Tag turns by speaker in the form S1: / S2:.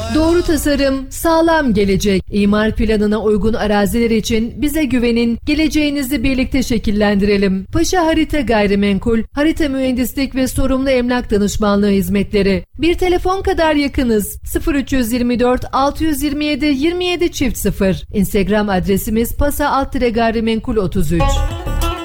S1: Doğru tasarım, sağlam gelecek. İmar planına uygun araziler için bize güvenin, geleceğinizi birlikte şekillendirelim. Paşa Harita Gayrimenkul, harita mühendislik ve sorumlu emlak danışmanlığı hizmetleri. Bir telefon kadar yakınız. 0324 627 27 0. Instagram adresimiz pasa-gayrimenkul 33.